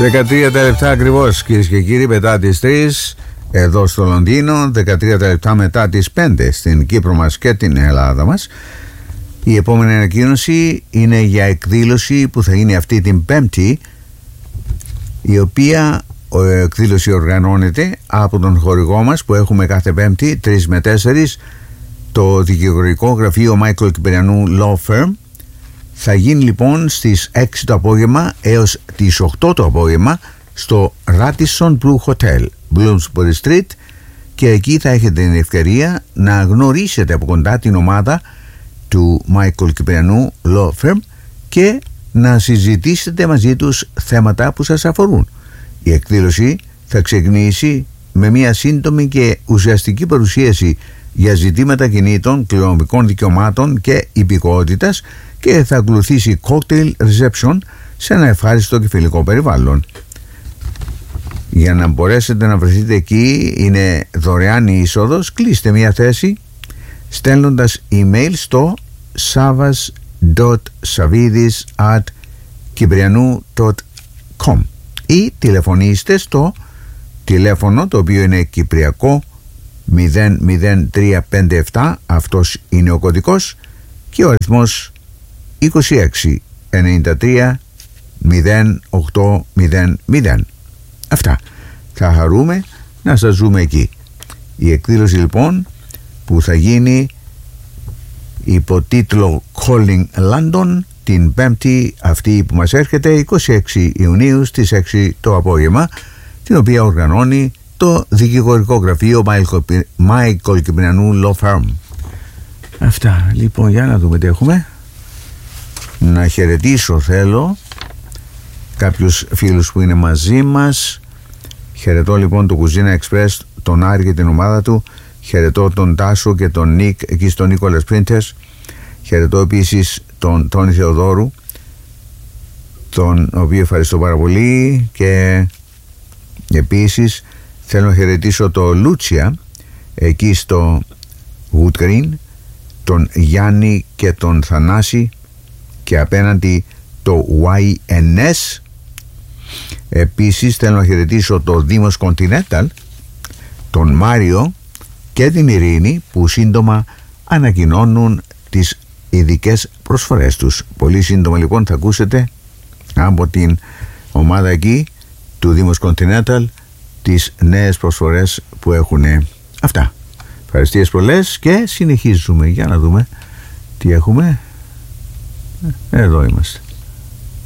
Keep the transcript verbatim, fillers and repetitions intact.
δεκατρία τα λεπτά ακριβώς, κυρίες και κύριοι, μετά τις τρεις εδώ στο Λονδίνο, δεκατρία τα λεπτά μετά τις πέντε στην Κύπρο μας και την Ελλάδα μας. Η επόμενη ανακοίνωση είναι για εκδήλωση που θα γίνει αυτή την Πέμπτη, η οποία η εκδήλωση οργανώνεται από τον χορηγό μας που έχουμε κάθε Πέμπτη τρεις με τέσσερις, το δικηγορικό γραφείο Michael Κυπριανού Law Firm. Θα γίνει λοιπόν στις έξι το απόγευμα έως τις οκτώ το απόγευμα στο Radisson Blu Hotel, Bloomsbury Street, και εκεί θα έχετε την ευκαιρία να γνωρίσετε από κοντά την ομάδα του Michael Κυπριανού Law Firm και να συζητήσετε μαζί τους θέματα που σας αφορούν. Η εκδήλωση θα ξεκινήσει με μια σύντομη και ουσιαστική παρουσίαση για ζητήματα κινήτων, κληρονομικών δικαιωμάτων και υπηκότητας και θα ακολουθήσει cocktail reception σε ένα ευχάριστο και φιλικό περιβάλλον. Για να μπορέσετε να βρεθείτε εκεί, είναι δωρεάν η είσοδος. Κλείστε μια θέση στέλνοντας email στο savas dot savidis at kiprianou dot com ή τηλεφωνήστε στο τηλέφωνο, το οποίο είναι κυπριακό μηδέν μηδέν τρία πέντε επτά, αυτός είναι ο κωδικός, και ο αριθμός είκοσι έξι ενενήντα τρία μηδέν οκτώ μηδέν μηδέν. Αυτά. Θα χαρούμε να σας ζούμε εκεί. Η εκδήλωση λοιπόν που θα γίνει υπό τίτλο Calling London την Πέμπτη αυτή που μας έρχεται, είκοσι έξι Ιουνίου στις έξι το απόγευμα, την οποία οργανώνει το δικηγορικό γραφείο Michael Κυπριανού Law Firm. Αυτά λοιπόν, για να δούμε τι έχουμε. Να χαιρετήσω θέλω κάποιους φίλους που είναι μαζί μας. Χαιρετώ λοιπόν το Κουζίνα Express, τον Άρη και την ομάδα του. Χαιρετώ τον Τάσο και τον Νίκ εκεί στο Νίκολας Printers. Χαιρετώ επίσης τον Τόνι Θεοδόρου, τον οποίο ευχαριστώ πάρα πολύ, και επίσης θέλω να χαιρετήσω το Λούτσια εκεί στο Wood Green, τον Γιάννη και τον Θανάση, και απέναντι το γουάι εν ες. Επίσης θέλω να χαιρετήσω το Δήμος Continental, τον Μάριο και την Ειρήνη, που σύντομα ανακοινώνουν τις ειδικές προσφορές τους. Πολύ σύντομα λοιπόν θα ακούσετε από την ομάδα εκεί του Δήμος Continental τις νέες προσφορές που έχουν. Αυτά. Ευχαριστίες πολλές και συνεχίζουμε. Για να δούμε τι έχουμε. Εδώ είμαστε.